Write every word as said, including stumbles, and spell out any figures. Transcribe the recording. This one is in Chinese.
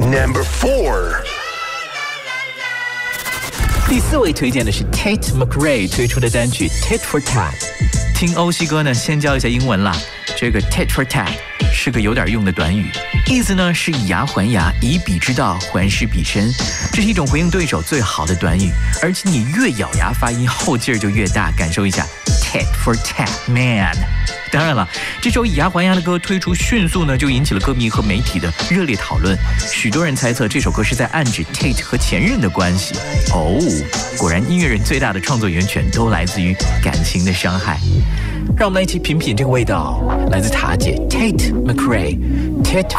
Number four. 第四位推荐的是 Tate McRae 推出的单曲 Tit for Tat。听欧西哥呢，先教一下英文啦。这个 Tit for Tat 是个有点用的短语，意思呢是以牙还牙，以彼之道还施彼身。这是一种回应对手最好的短语，而且你越咬牙发音，后劲儿就越大。感受一下 Tit for Tat man。当然了，这首以牙还牙的歌推出迅速呢，就引起了歌迷和媒体的热烈讨论。许多人猜测这首歌是在暗指 Tate 和前任的关系。哦，果然音乐人最大的创作源泉都来自于感情的伤害。让我们来一起品品这个味道，来自塔姐 Tate McRae Tit